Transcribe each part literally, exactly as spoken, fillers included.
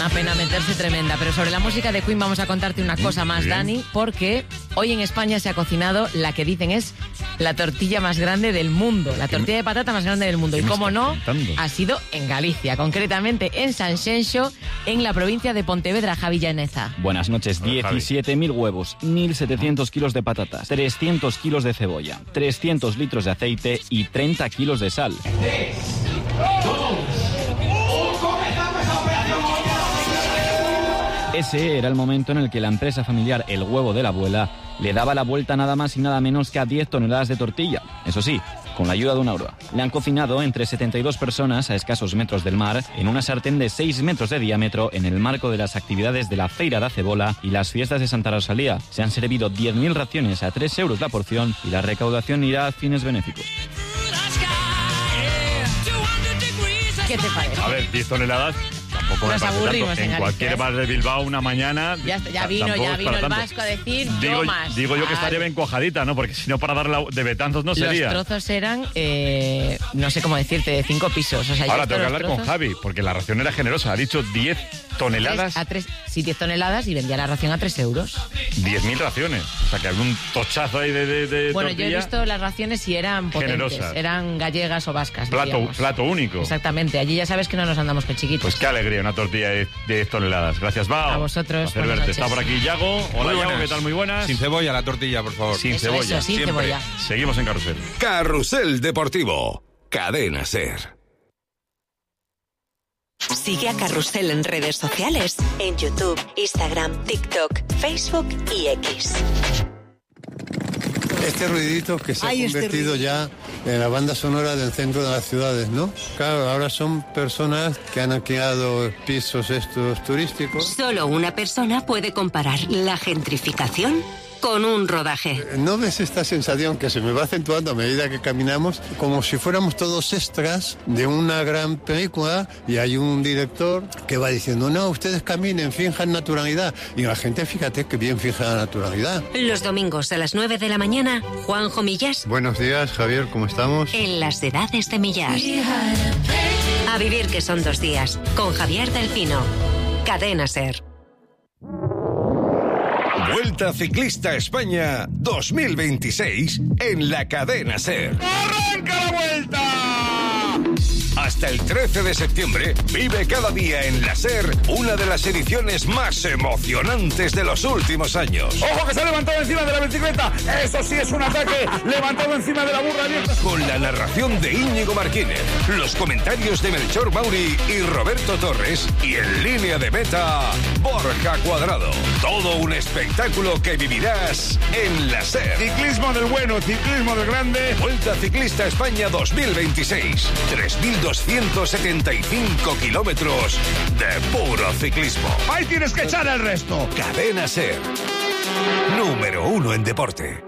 una pena meterse tremenda. Pero sobre la música de Queen vamos a contarte una cosa más, Dani, porque hoy en España se ha cocinado la que dicen es la tortilla más grande del mundo, la tortilla de patata más grande del mundo. Y como no, ha sido en Galicia, concretamente en Sanxenxo, en la provincia de Pontevedra. Javi Llaneza. Buenas noches. diecisiete mil huevos, mil setecientos kilos de patatas, trescientos kilos de cebolla, trescientos litros de aceite y treinta kilos de sal. tres, dos, uno, comenzamos esta operación. Ese era el momento en el que la empresa familiar El Huevo de la Abuela le daba la vuelta nada más y nada menos que a diez toneladas de tortilla. Eso sí, con la ayuda de una grúa. Le han cocinado entre setenta y dos personas a escasos metros del mar en una sartén de seis metros de diámetro en el marco de las actividades de la Feira da Cebola y las fiestas de Santa Rosalía. Se han servido diez mil raciones a tres euros la porción y la recaudación irá a fines benéficos. ¿Qué te parece? A ver, diez toneladas... Tampoco Nos me aburrimos tanto. en En cualquier Galicia, bar de Bilbao una mañana... Ya, ya vino, ya vino el vasco a decir digo, yo más. Digo yo que Vale. estaría bien cuajadita, ¿no? Porque si no, para darla de Betanzos no sería. Los trozos eran, eh, no sé cómo decirte, de cinco pisos. O sea, Ahora yo tengo que los hablar trozos, con Javi, porque la ración era generosa. Ha dicho diez toneladas, tres- a tres, sí, diez toneladas y vendía la ración a tres euros. diez mil raciones. O sea, que había un tochazo ahí de, de, de Bueno, tortilla. yo he visto las raciones y eran potentes. Generosas. Eran gallegas o vascas, Plato, diríamos. plato único. Exactamente. Allí ya sabes que no nos andamos con chiquitos. Pues qué alegría, una tortilla de diez toneladas. Gracias, Bao. A vosotros, Placer buenas verte. noches. Está por aquí Yago. Hola, Muy Yago, buenas. ¿qué tal? Muy buenas. Sin cebolla la tortilla, por favor. Sin Eso, cebolla. eso, sin siempre. cebolla. Seguimos en Carrusel. Carrusel Deportivo. Cadena SER. Sigue a Carrusel en redes sociales, en YouTube, Instagram, TikTok, Facebook y X. Este ruidito que se Ay, ha este convertido ya en la banda sonora del centro de las ciudades, ¿no? Claro, ahora son personas que han alquilado pisos estos turísticos. Solo una persona puede comparar la gentrificación con un rodaje. ¿No ves esta sensación que se me va acentuando a medida que caminamos? Como si fuéramos todos extras de una gran película y hay un director que va diciendo, no, ustedes caminen, finjan naturalidad. Y la gente, fíjate que bien fija la naturalidad. Los domingos a las nueve de la mañana, Juanjo Millás Buenos días, Javier, ¿cómo estamos? en Las Edades de Millás. A vivir que son dos días, con Javier del Pino. Cadena SER. Vuelta Ciclista España dos mil veintiséis en la Cadena SER. ¡Arranca la vuelta! Hasta el trece de septiembre, vive cada día en la SER una de las ediciones más emocionantes de los últimos años. ¡Ojo que se ha levantado encima de la bicicleta! ¡Eso sí es un ataque! ¡Levantado encima de la burra abierta! Con la narración de Íñigo Martínez, los comentarios de Melchor Mauri y Roberto Torres y en línea de meta, Borja Cuadrado. Todo un espectáculo que vivirás en la SER. Ciclismo del bueno, ciclismo del grande. Vuelta Ciclista España dos mil veintiséis. tres mil doscientos setenta y cinco kilómetros de puro ciclismo. Ahí tienes que echar el resto. Cadena SER. Número uno en deporte.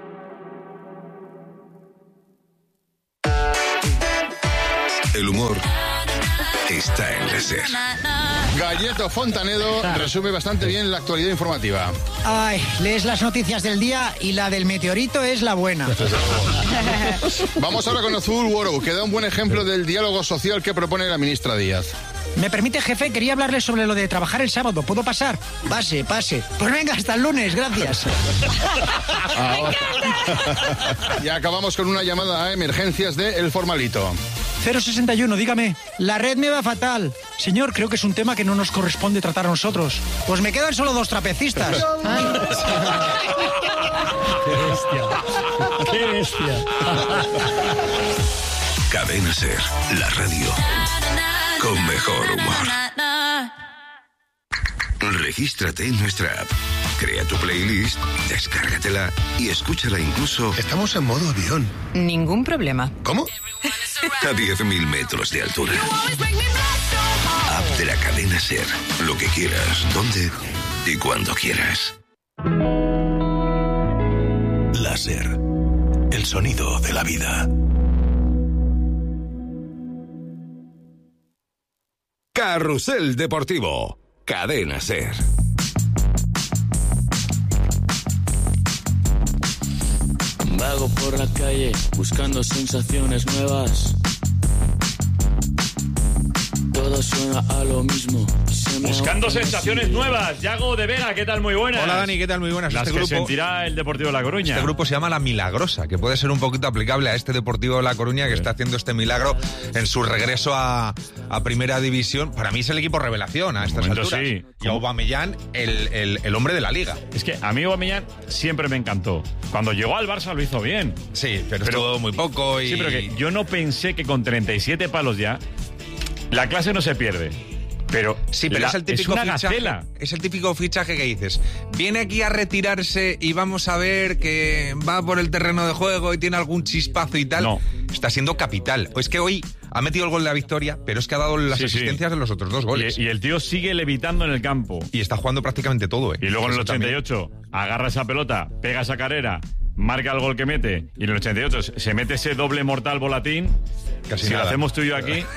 El humor está en la SER. Galleto Fontanedo resume bastante bien la actualidad informativa. Ay, lees las noticias del día y la del meteorito es la buena. Vamos ahora con Azul World, que da un buen ejemplo del diálogo social que propone la ministra Díaz. ¿Me permite, jefe? Quería hablarle sobre lo de trabajar el sábado. ¿Puedo pasar? Pase, pase. Pues venga, hasta el lunes, gracias. Y acabamos con una llamada a emergencias de El Formalito. cero sesenta y uno, dígame. La red me va fatal. Señor, creo que es un tema que no nos corresponde tratar a nosotros. Pues me quedan solo dos trapecistas. Ay. ¡Qué bestia! ¡Qué bestia! Cadena SER, la radio con mejor humor. Regístrate en nuestra app. Crea tu playlist, descárgatela y escúchala incluso... Estamos en modo avión. Ningún problema. ¿Cómo? a diez mil metros de altura. App de la Cadena SER. Lo que quieras, donde y cuando quieras. La SER. El sonido de la vida. Carrusel Deportivo. Cadena SER. Vago por la calle buscando sensaciones nuevas. Todo suena a lo mismo, se Buscando sensaciones nuevas. Yago de Vega, ¿qué tal? Muy buenas. Hola Dani, ¿qué tal? Muy buenas. Las este que grupo, sentirá el Deportivo de La Coruña. Este grupo se llama La Milagrosa, que puede ser un poquito aplicable a este Deportivo de La Coruña que sí. está haciendo este milagro en su regreso a, a Primera División. Para mí es el equipo revelación a estas alturas. Sí. Y Aubameyang, el, el, el hombre de la Liga. Es que a mí Aubameyang siempre me encantó. Cuando llegó al Barça lo hizo bien. Sí, pero, pero estuvo muy poco y... Sí, pero que yo no pensé que con treinta y siete palos ya la clase no se pierde. Pero sí, pero la, es el típico es una fichaje, gacela. Es el típico fichaje que dices, viene aquí a retirarse y vamos a ver que va por el terreno de juego y tiene algún chispazo y tal. No. Está siendo capital. Es que hoy ha metido el gol de la victoria, pero es que ha dado las sí, asistencias sí. de los otros dos goles. Y, y el tío sigue levitando en el campo. Y está jugando prácticamente todo, ¿eh? Y luego en el ochenta y ocho también. Agarra esa pelota, pega esa carrera, marca el gol que mete, y en el ochenta y ocho se mete ese doble mortal volatín. Casi si nada. lo hacemos tú y yo aquí...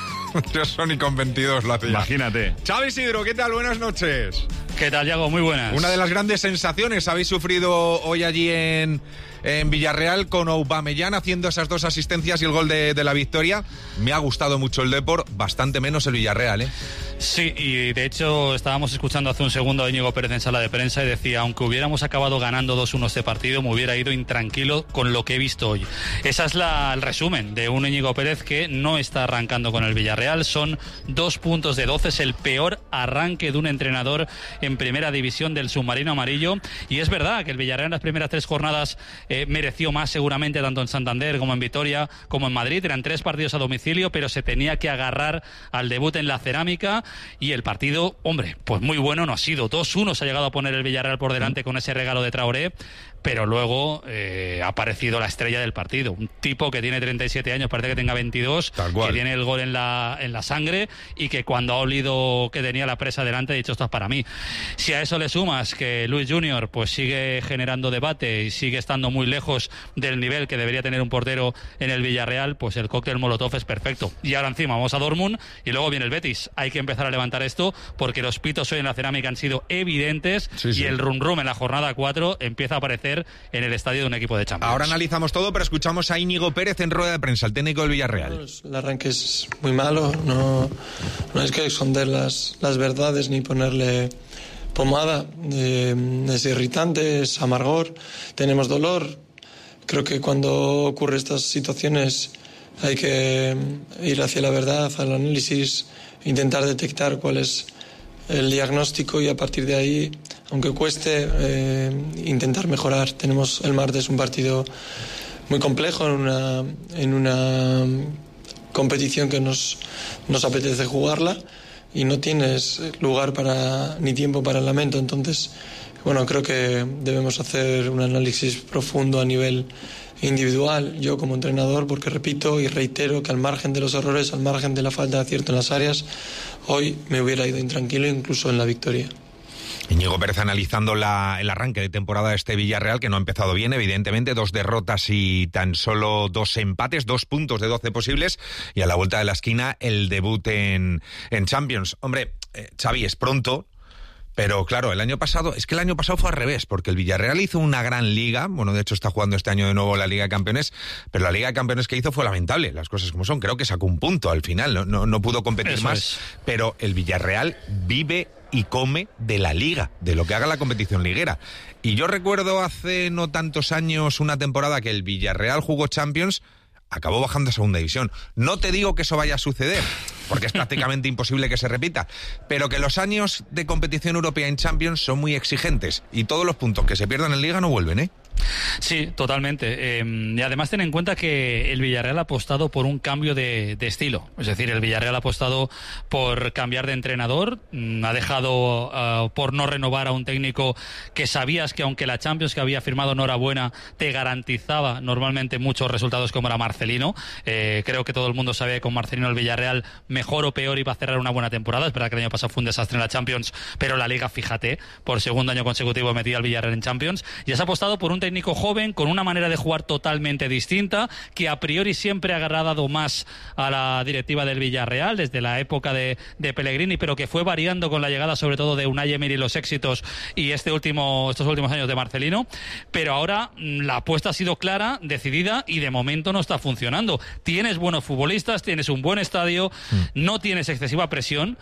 Yo Sony con veintidós lo hacía. Imagínate. Xavi Isidro, ¿qué tal? Buenas noches. ¿Qué tal, Yago? Muy buenas. Una de las grandes sensaciones habéis sufrido hoy allí en, en Villarreal con Aubameyang haciendo esas dos asistencias y el gol de, de la victoria. Me ha gustado mucho el Depor, bastante menos el Villarreal, ¿eh? Sí, y de hecho estábamos escuchando hace un segundo a Íñigo Pérez en sala de prensa y decía, aunque hubiéramos acabado ganando dos uno este partido, me hubiera ido intranquilo con lo que he visto hoy. Ese es la, el resumen de un Íñigo Pérez que no está arrancando con el Villarreal. Son dos puntos de doce, es el peor arranque de un entrenador en primera división del submarino amarillo. Y es verdad que el Villarreal en las primeras tres jornadas eh, mereció más seguramente, tanto en Santander como en Vitoria, como en Madrid. Eran tres partidos a domicilio, pero se tenía que agarrar al debut en la Cerámica. Y el partido, hombre, pues muy bueno no ha sido. dos uno se ha llegado a poner el Villarreal por delante con ese regalo de Traoré, pero luego eh, ha aparecido la estrella del partido. Un tipo que tiene treinta y siete años, parece que tenga veintidós, que tiene el gol en la, en la sangre y que cuando ha olido que tenía la presa delante ha dicho, esto es para mí. Si a eso le sumas que Luis Junior pues sigue generando debate y sigue estando muy lejos del nivel que debería tener un portero en el Villarreal, pues el cóctel Molotov es perfecto. Y ahora encima vamos a Dortmund y luego viene el Betis. Hay que empezar a levantar esto porque los pitos hoy en la Cerámica han sido evidentes sí, sí. y el rum rum en la jornada cuatro empieza a aparecer en el estadio de un equipo de Champions. Ahora analizamos todo, pero escuchamos a Íñigo Pérez en rueda de prensa, el técnico del Villarreal. El arranque es muy malo, no, no es que esconder las, las verdades ni ponerle pomada, eh, es irritante, es amargor, tenemos dolor. Creo que cuando ocurren estas situaciones hay que ir hacia la verdad, al análisis, intentar detectar cuál es el diagnóstico y a partir de ahí, aunque cueste, eh, intentar mejorar. Tenemos el martes un partido muy complejo en una, en una competición que nos, nos apetece jugarla y no tienes lugar para ni tiempo para el lamento. Entonces, bueno, creo que debemos hacer un análisis profundo a nivel individual, yo como entrenador, porque repito y reitero que al margen de los errores, al margen de la falta de acierto en las áreas, hoy me hubiera ido intranquilo incluso en la victoria. Íñigo Pérez analizando la, el arranque de temporada de este Villarreal, que no ha empezado bien, evidentemente, dos derrotas y tan solo dos empates, dos puntos de doce posibles, y a la vuelta de la esquina el debut en, en Champions. Hombre, eh, Xavi, es pronto, pero claro, el año pasado, es que el año pasado fue al revés, porque el Villarreal hizo una gran liga, bueno, de hecho está jugando este año de nuevo la Liga de Campeones, pero la Liga de Campeones que hizo fue lamentable, las cosas como son, creo que sacó un punto al final, no, no, no pudo competir Eso más, es. Pero el Villarreal vive y come de la Liga, de lo que haga la competición liguera. Y yo recuerdo hace no tantos años una temporada que el Villarreal jugó Champions, acabó bajando a segunda división. No te digo que eso vaya a suceder, porque es prácticamente imposible que se repita, pero que los años de competición europea en Champions son muy exigentes y todos los puntos que se pierdan en Liga no vuelven, ¿eh? Sí, totalmente. Eh, y además ten en cuenta que el Villarreal ha apostado por un cambio de, de estilo. Es decir, el Villarreal ha apostado por cambiar de entrenador, ha dejado uh, por no renovar a un técnico que sabías que aunque la Champions que había firmado no era buena, te garantizaba normalmente muchos resultados como era Marcelino. Eh, creo que todo el mundo sabía que con Marcelino el Villarreal mejor o peor iba a cerrar una buena temporada. Es verdad que el año pasado fue un desastre en la Champions, pero la Liga, fíjate, por segundo año consecutivo metía al Villarreal en Champions. Y has apostado por un técnico joven, con una manera de jugar totalmente distinta, que a priori siempre ha agradado más a la directiva del Villarreal, desde la época de, de Pellegrini, pero que fue variando con la llegada sobre todo de Unai Emery, los éxitos y este último, estos últimos años de Marcelino. Pero ahora la apuesta ha sido clara, decidida y de momento no está funcionando. Tienes buenos futbolistas, tienes un buen estadio, mm. no tienes excesiva presión,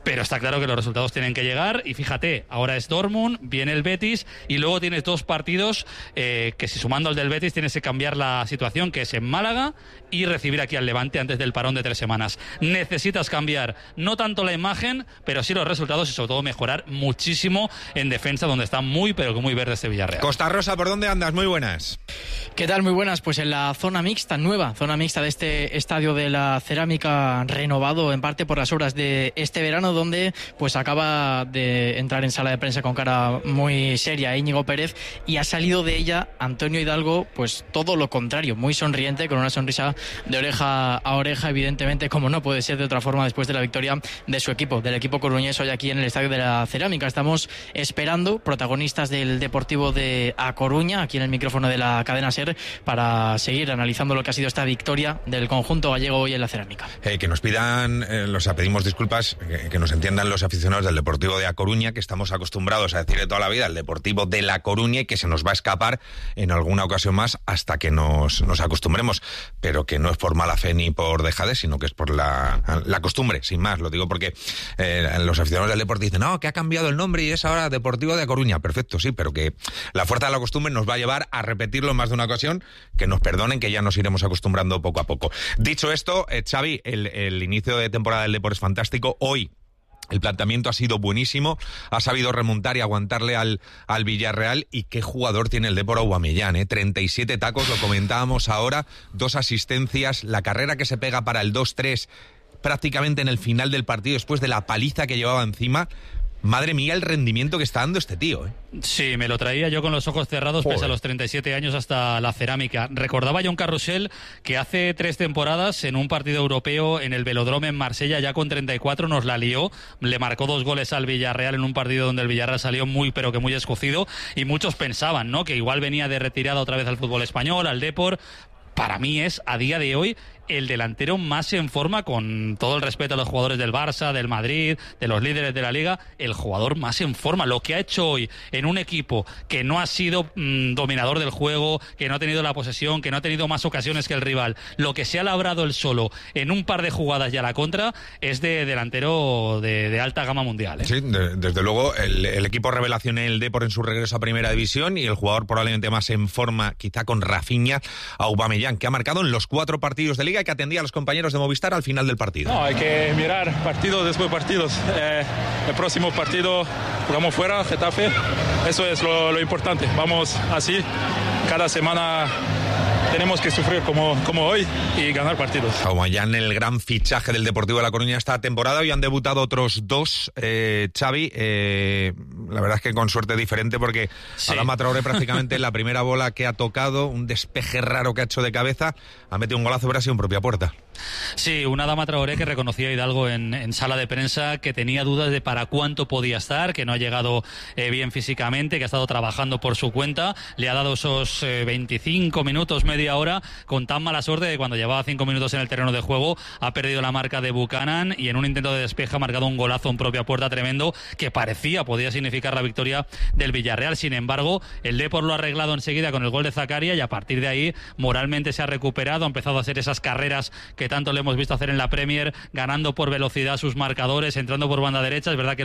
pero está claro que los resultados tienen que llegar. Y fíjate, ahora es Dortmund, viene el Betis y luego tienes dos partidos eh, que si sumando el del Betis tienes que cambiar la situación, que es en Málaga y recibir aquí al Levante antes del parón de tres semanas. Necesitas cambiar no tanto la imagen, pero sí los resultados y sobre todo mejorar muchísimo en defensa, donde está muy pero que muy verde este Villarreal. Costa Rosa, ¿por dónde andas? Muy buenas. ¿Qué tal? Muy buenas. Pues en la zona mixta, nueva zona mixta de este estadio de la Cerámica, renovado en parte por las obras de este verano, donde pues acaba de entrar en sala de prensa con cara muy seria Íñigo Pérez, y ha salido de ella Antonio Hidalgo, pues todo lo contrario, muy sonriente, con una sonrisa de oreja a oreja, evidentemente, como no puede ser de otra forma, después de la victoria de su equipo, del equipo coruñés, hoy aquí en el estadio de la Cerámica. Estamos esperando protagonistas del Deportivo de A Coruña, aquí en el micrófono de la cadena SER, para seguir analizando lo que ha sido esta victoria del conjunto gallego hoy en la Cerámica. Eh, que nos pidan, eh, los pedimos disculpas, que, que nos entiendan los aficionados del Deportivo de A Coruña, que estamos acostumbrados a decir de toda la vida el Deportivo de La Coruña, y que se nos va a escapar en alguna ocasión más hasta que nos, nos acostumbremos, pero que no es por mala fe ni por dejadez, sino que es por la, la costumbre, sin más. Lo digo porque eh, los aficionados del deporte dicen, no, que ha cambiado el nombre y es ahora Deportivo de A Coruña. Perfecto, sí, pero que la fuerza de la costumbre nos va a llevar a repetirlo en más de una ocasión, que nos perdonen, que ya nos iremos acostumbrando poco a poco. Dicho esto, eh, Xavi, el, el inicio de temporada del Depor es fantástico. Hoy el planteamiento ha sido buenísimo, ha sabido remontar y aguantarle al, al Villarreal, y qué jugador tiene el Depor Aubameyang, ¿eh? treinta y siete tacos, lo comentábamos ahora, dos asistencias, la carrera que se pega para el dos tres prácticamente en el final del partido, después de la paliza que llevaba encima. Madre mía, el rendimiento que está dando este tío, ¿eh? Sí, me lo traía yo con los ojos cerrados, Joder. pese a los treinta y siete años, hasta la Cerámica. Recordaba John Carrusel que hace tres temporadas, en un partido europeo en el Velódromo en Marsella, ya con treinta y cuatro, nos la lió. Le marcó dos goles al Villarreal en un partido donde el Villarreal salió muy, pero que muy escocido. Y muchos pensaban, ¿no?, que igual venía de retirada otra vez al fútbol español, al Depor. Para mí es, a día de hoy, el delantero más en forma, con todo el respeto a los jugadores del Barça, del Madrid, de los líderes de la Liga, el jugador más en forma. Lo que ha hecho hoy en un equipo que no ha sido mmm, dominador del juego, que no ha tenido la posesión, que no ha tenido más ocasiones que el rival, lo que se ha labrado él solo en un par de jugadas y a la contra, es de delantero de, de alta gama mundial, ¿eh? Sí, de, desde luego, el, el equipo revelación en el Depor en su regreso a Primera División, y el jugador probablemente más en forma, quizá con Rafinha, Aubameyang, que ha marcado en los cuatro partidos de Liga, que atendía a los compañeros de Movistar al final del partido. No, hay que mirar partidos después de partidos. Eh, el próximo partido jugamos fuera, Getafe. Eso es lo, lo importante. Vamos así, cada semana tenemos que sufrir como, como hoy y ganar partidos. Aubameyang, el gran fichaje del Deportivo de La Coruña esta temporada. Hoy han debutado otros dos, eh, Xavi. Eh, la verdad es que con suerte diferente, porque sí. Adama Traoré prácticamente en la primera bola que ha tocado, un despeje raro que ha hecho de cabeza, ha metido un golazo, pero ha sido en propia puerta. Sí, una Adama Traoré que reconocía a Hidalgo en, en sala de prensa, que tenía dudas de para cuánto podía estar, que no ha llegado eh, bien físicamente, que ha estado trabajando por su cuenta. Le ha dado esos eh, veinticinco minutos, media hora, con tan mala suerte que cuando llevaba cinco minutos en el terreno de juego ha perdido la marca de Buchanan, y en un intento de despeje ha marcado un golazo en propia puerta tremendo, que parecía podía significar la victoria del Villarreal. Sin embargo, el Depor lo ha arreglado enseguida con el gol de Zakaria, y a partir de ahí moralmente se ha recuperado, ha empezado a hacer esas carreras que tanto le hemos visto hacer en la Premier, ganando por velocidad sus marcadores, entrando por banda derecha. Es verdad que